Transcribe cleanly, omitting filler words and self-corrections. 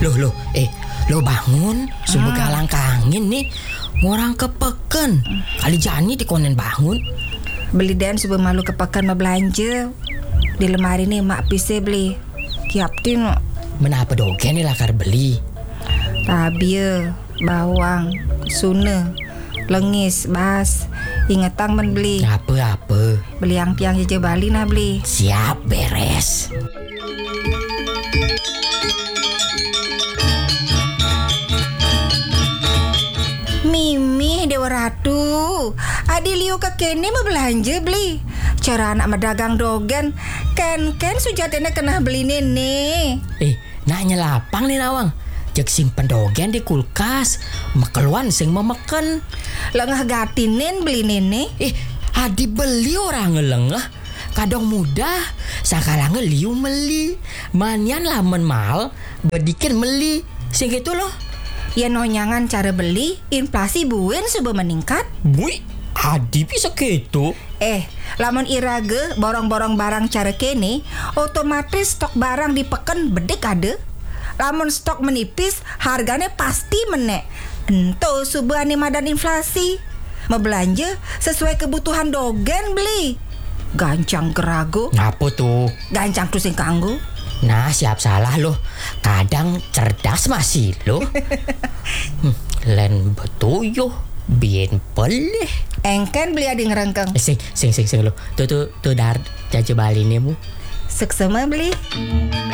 Lo bangun, subuh galang kangin nih. Orang kepeken. Kali jani dikonen bangun. Beli dan subuh malu kepekan mau belanja. Di lemari nih mak pise beli. Kiaptin. Menapa dogen nih lakar beli? Tabia, bawang, sune, lengis, bas. Ingetang men beli. Apa? Beli yang piang jeje Bali nah beli. Siap beres. Mimi Dewa Ratu, adi liu ke kene mau belanja beli. Cara anak medagang dogen, kan sujatnya kena beli nene. Nanya lapang nih nawang. Cek simpen dogen di kulkas. Makeluan sing memeken. Lengah gatinin beli nene. Adi beli orang ngelengah. Kadang mudah. Sakalange liu meli. Manyan lamen mal. Bedikin meli. Sing gitu loh. Ya nonyangan cara beli, inflasi buen sudah meningkat. Bui, Adi bisa gitu. Lamun irage borong-borong barang cara kene, otomatis stok barang dipeken bedek ada. Lamun stok menipis, harganya pasti menek. Ento subahane madan inflasi. Mau belanja sesuai kebutuhan dogen beli. Gancang gerago. Ngapa tuh? Gancang tuh sing kanggo. Nah, siap salah loh. Kadang cerdas masih loh. Len betuyuh, bien pelih. Engken beli ada ngerengkeng. Sing loh. Tuh dar jaje Bali nih mu. Seksema beli.